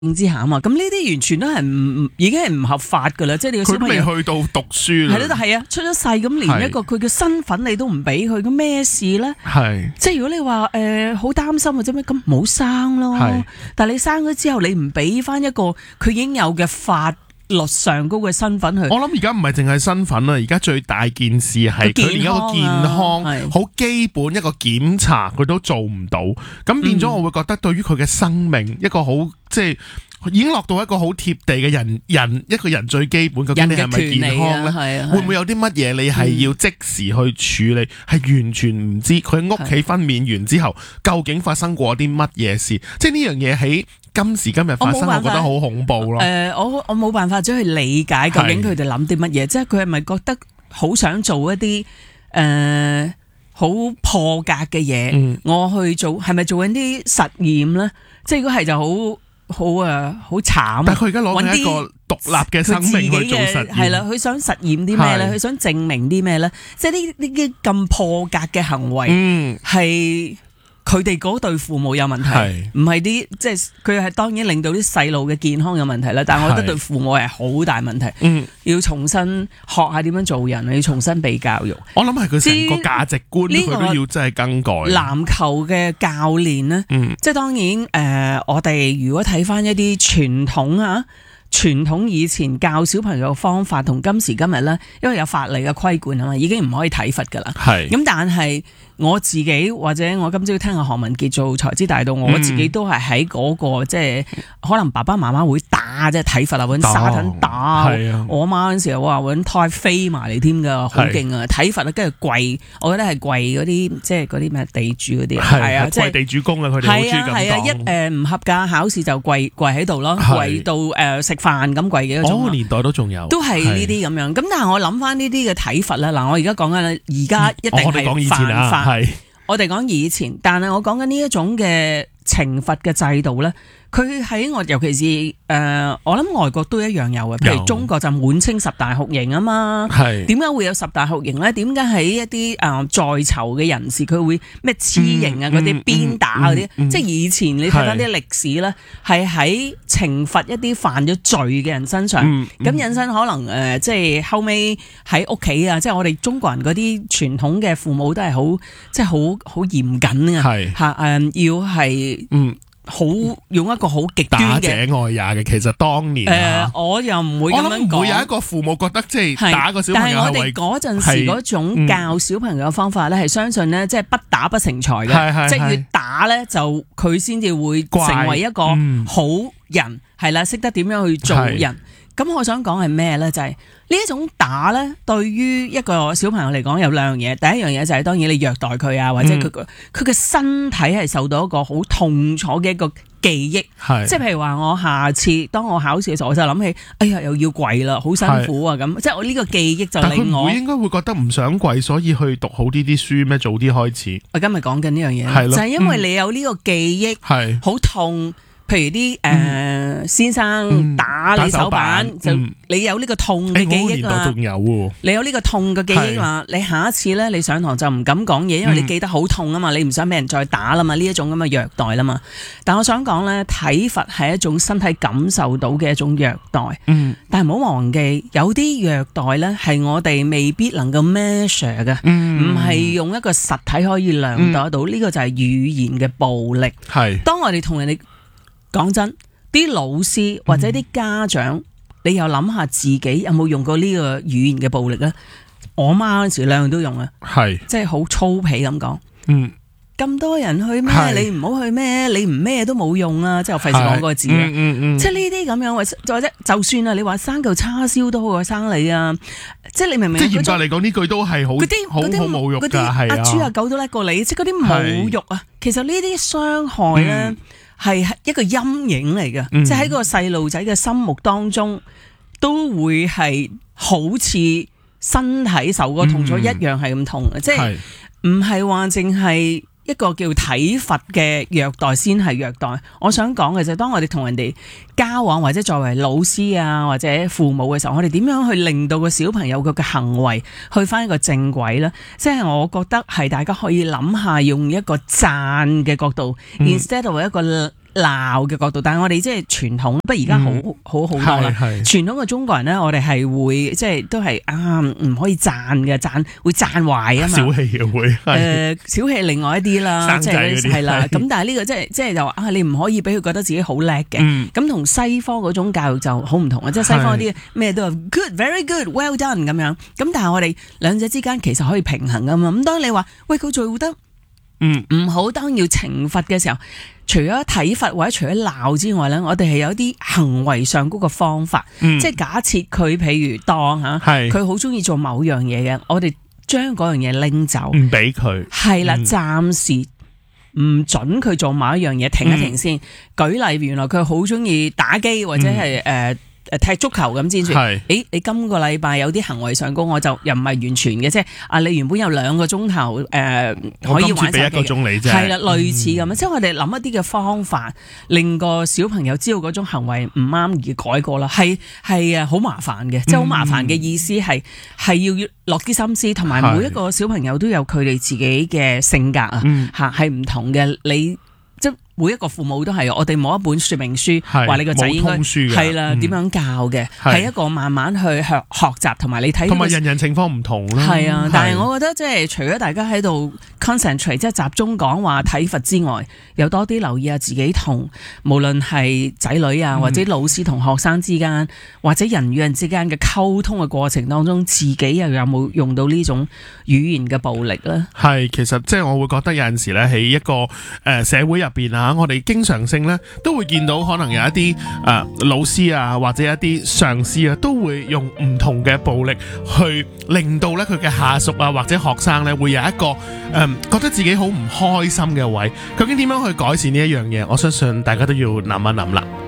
之下啊嘛，咁呢啲完全都係已經係唔合法噶啦，即係你個小佢都未朋友去到讀書啦。 係咯，係啊，出咗世咁連一個佢嘅身份你都唔俾佢，咁咩事咧？ 係即係如果你話好擔心或者咩咁，唔好生咯係。 但係你生咗之後，你唔俾翻一個佢已經有嘅法律上高嘅身份去。 我諗而家唔係淨係身份啦，而家最大件事係佢連一個健康好基本一個檢查佢都做唔到，咁變咗我會覺得對於佢嘅生命一個好即係已經落到一個好貼地嘅人一個人最基本，究竟你係咪健康呢？會唔會有啲乜嘢你係要即時去處理？係完全唔知佢屋企分娩完之後究竟發生過啲乜嘢事？即係呢樣嘢喺今時今日發生，我覺得好恐怖咯。 我冇辦法去理解究竟佢哋諗啲乜嘢，即係佢係咪覺得好想做一啲好破格嘅嘢？我去做係咪做緊啲實驗咧？即係如果係就好慘。 但係佢而家攞緊一個獨立嘅生命去做實驗， 係啦，佢想實驗啲咩咧？佢想證明啲咩咧？即係呢啲咁破格嘅行為係。佢哋嗰對父母有問題，唔係啲即係佢係當然令到啲細路嘅健康有問題啦。但係我覺得對父母係好大問題，要重新學下點樣做人，要重新被教育。 我諗係佢成個價值觀佢都要真係更改。 籃球嘅教練呢，即係當然我哋如果睇翻一啲傳統以前教小朋友嘅方法同今時今日呢，因為有法例嘅規管啊嘛，已經唔可以體罰噶啦。咁但係我自己或者我今朝聽阿何文傑做財資大道，我自己都係喺嗰個即係可能爸爸媽媽會打即係體罰啊，揾沙灘打。我媽嗰陣時候話揾胎飛埋嚟添㗎，好勁啊！體罰啊，跟住跪，我覺得係跪嗰啲即係嗰啲咩地主嗰啲係啊， 跪地主公啊，佢哋好中意咁講。 係啊，唔合格考試就跪喺度咯，跪到食飯咁跪幾個鐘。 年代都仲有， 都係呢啲咁樣。咁但係我諗翻呢啲嘅體罰咧，嗱我而家講緊而家一定係犯法。我哋講以前，但係我講緊呢一種嘅懲罰嘅制度咧，佢喺我尤其是我諗外國都一樣有嘅，譬如中國就滿清十大酷刑啊嘛。點解會有十大酷刑咧？點解喺一啲在囚嘅人士佢會咩笞刑啊嗰啲鞭打嗰啲？即係以前你睇翻啲歷史咧，係喺懲罰一啲犯咗罪嘅人身上，咁引申可能即係後尾喺屋企啊，即係我哋中國人嗰啲傳統嘅父母都係好即係好嚴謹嘅嚇要係好用一個好極端嘅打者愛也嘅，其實當年我又唔會咁樣講。 唔會有一個父母覺得即係打個小朋友係為。但係我哋嗰陣時嗰種教小朋友嘅方法咧，係相信咧，即係不打不成才嘅，即係越打咧就佢先至會成為一個好人，係啦，識得點樣去做人。咁我想講係咩咧？就係呢一種打咧，對於一個小朋友嚟講有兩樣嘢。第一樣嘢就係當然你虐待佢啊，或者佢嘅身體係受到一個好痛楚嘅一個記憶。即係譬如話我下次當我考試嘅時候，我就諗起，哎呀又要跪啦，好辛苦啊咁。即係我呢個記憶就令我。但佢應該會覺得唔想跪，所以去讀好呢啲書咩？早啲開始。 我今日講緊呢樣嘢，就係因為你有呢個記憶，好痛。譬如啲先生打你手板，就你有呢個痛嘅記憶啦。 仲有喎， 你有呢個痛嘅記憶啦，你下一次咧，你上堂就唔敢講嘢，因為你記得好痛啊嘛，你唔想俾人再打啦嘛，呢一種咁嘅虐待啦嘛。但我想講咧，體罰係一種身體感受到嘅一種虐待，但係唔好忘記，有啲虐待咧係我哋未必能夠 measure 嘅，唔係用一個實體可以量度得到，呢個就係語言嘅暴力。當我哋同人哋講真，啲老師或者啲家長，你又諗下自己有冇用過呢個語言嘅暴力咧？我媽嗰陣時兩樣都用啊，即係好粗鄙咁講。咁多人去咩？你唔好去咩？你唔咩都冇用啊！即係我費事講嗰個字啦。即係呢啲咁樣，或者就算啊，你話生嚿叉燒都好過生你啊！即係你明唔明？ 即係嚴格嚟講，呢句都係好侮辱㗎，係啊！ 阿豬阿狗都叻過你，即係嗰啲侮辱啊！其實呢啲傷害咧。係一個陰影嚟嘅，即係喺個細路仔嘅心目當中，都會係好似身體受過痛楚一樣係咁痛嘅，即係唔係話淨係一個叫體罰嘅虐待先係虐待。我想講嘅就係當我哋同人哋交往或者作為老師啊或者父母嘅時候，我哋點樣去令到個小朋友嘅行為去翻一個正軌呢？即係我覺得係大家可以諗下用一個讚嘅角度，instead of 一個鬧嘅角度，但係我哋即係傳統，不過而家好多啦。傳統嘅中國人咧，我哋係會即係都係唔可以讚嘅，會讚壞啊嘛。 小氣嘅會小氣另外一啲啦，即係啦。咁但係呢個即係就話你唔可以俾佢覺得自己好叻嘅。咁同西方嗰種教育就好唔同啊！即係西方啲咩都係 good、very good、well done 咁樣。咁但係我哋兩者之間其實可以平衡噶嘛。咁當你話喂佢做得唔好，當要懲罰嘅時候，除咗體罰或者除咗鬧之外咧，我哋係有啲行為上嗰個方法，即係假設佢譬如當佢好中意做某樣嘢嘅，我哋將嗰樣嘢拎走， 唔俾佢係啦，暫時唔准佢做某一樣嘢，停一停先。舉例，原來佢好中意打機或者係踢足球咁先算。你今個禮拜有啲行為上高，我就又唔係完全嘅，即係你原本有2個鐘頭可以玩手機， 俾1個鐘你啫。 係啦，類似咁即係我哋諗一啲嘅方法，令個小朋友知道嗰種行為唔啱而改過啦。係好麻煩嘅，即係好麻煩嘅意思係要落啲心思，同埋每一個小朋友都有佢哋自己嘅性格係唔同嘅。你即每一個父母都係，我哋冇一本說明書話你個仔應該係啦點樣教嘅，係一個慢慢去學習，同埋你睇， 同埋人情況唔同啦。 係啊，但係我覺得即係除咗大家喺度 concentrate 即係集中講話體罰之外，有多啲留意下自己同無論係仔女啊，或者老師同學生之間，或者人與人之間嘅溝通嘅過程當中，自己又有冇用到呢種語言嘅暴力咧？ 係，其實即係我會覺得有陣時咧喺一個社會入邊啊，我哋經常性咧都會見到可能有一啲老師啊，或者一啲上司啊，都會用唔同嘅暴力去令到咧佢嘅下屬啊或者學生咧會有一個覺得自己好唔開心嘅位。究竟點樣去改善呢一樣嘢？我相信大家都要諗一諗啦。